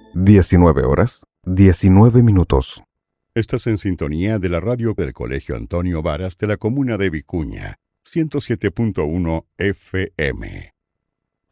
19 horas, 19 minutos. Estás en sintonía de la radio del Colegio Antonio Varas de la comuna de Vicuña, 107.1 FM.